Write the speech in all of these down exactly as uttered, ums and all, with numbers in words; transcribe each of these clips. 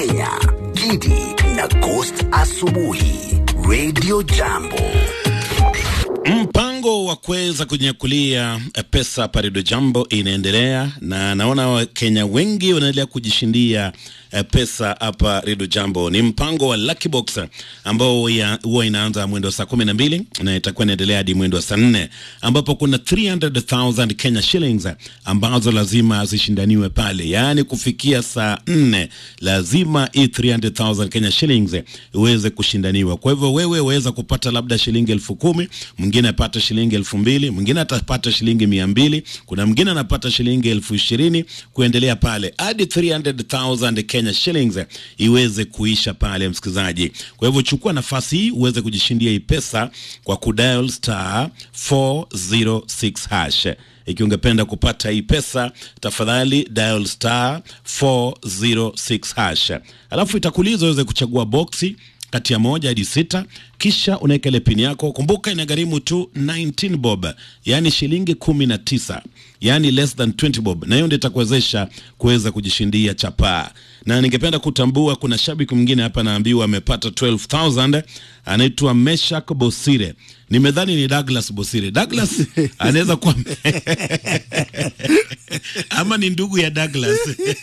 Wakenya, Gidi na Ghost asubuhi, Radio Jambo. Mpango wa kuweza kunyakulia pesa parido Jambo inaendelea, na naona Wakenya wengi wanaendelea kujishindia pesa hapa Radio Jambo. Ni mpango wa Lucky Box ambao huwa inaanza mwendo saa kumi na mbili na itakuwa inaendelea hadi mwendo saa nne, ambapo kuna three hundred thousand Kenya shillings ambazo lazima zishindaniwe pale. Yaani kufikia saa nne lazima hii three hundred thousand Kenya shillings iweze kushindaniwa. Kwa hivyo wewe waweza kupata labda shilingi elfu kumi, mwingine apata shilingi elfu mbili, mwingine atapata shilingi mia mbili, kuna mwingine anapata shilingi elfu ishirini, kuendelea pale hadi three hundred thousand Kenya shillings iweze kuisha pale, msikizaji. Kwa hivyo chukua nafasi hii uweze kujishindia hii pesa kwa kudial star four zero six hash. Ikiwa ungependa kupata hii pesa, tafadhali dial star four zero six hash. Alafu itakuuliza uweze kuchagua boxi kati ya moja hadi sita, kisha unaweka ile pin yako. Kumbuka inagharimu tu nineteen bob, yani shilingi kumi na tisa, yani less than twenty bob, na hiyo ndio itakuwezesha kuweza kujishindia chapa. Na ningependa kutambua kuna shabiki mwingine hapa naambiwa amepata twelve thousand, anaitwa Meshak Bosire. Nimedhani ni Douglas Bosire. Douglas anaweza kuwa ama ni ndugu ya Douglas.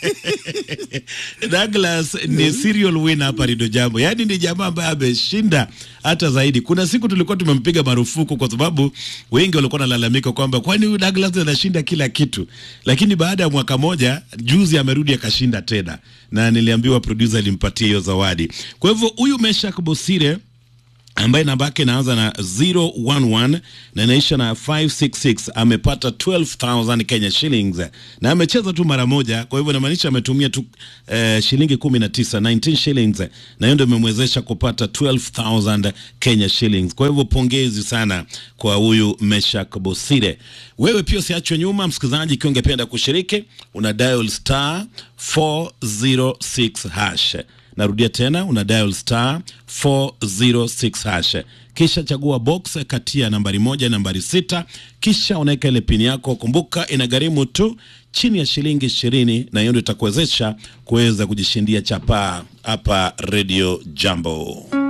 Douglas ni serial winner hapa Radio Jambo. Yaani ni jamaa ambaye ameshinda hata zaidi. Kuna siku tulikuwa tumempiga marufuku kwa sababu wengi walikuwa wanalalamika kwamba kwani huyu Douglas anashinda kila kitu. Lakini baada ya mwaka moja juzi amerudi akashinda tena, na niliambiwa producer alimpatia hiyo zawadi. Kwa hivyo huyu Meshak Bosire ambaye namba yake inaanza na zero one one na inaisha na five six six amepata twelve thousand Kenya shillings, na amecheza tu mara moja. Kwa hivyo inamaanisha ametumia tu eh, shilingi kumi na tisa, nineteen shillings, na hiyo ndio imemwezesha kupata twelve thousand Kenya shillings. Kwa hivyo pongezi sana kwa huyu Meshak Bosire. Wewe pia usiachwe nyuma, msikilizaji. Ikiwa ungependa kushiriki, una dial star four zero six hash. Narudia tena, una dial star four zero six hash. Kisha chagua box kati ya nambari moja nambari sita, kisha unaweka ile pin yako. Kumbuka inagharimu tu chini ya shilingi ishirini, na hiyo ndio itakuwezesha kuweza kujishindia chapa hapa Radio Jambo.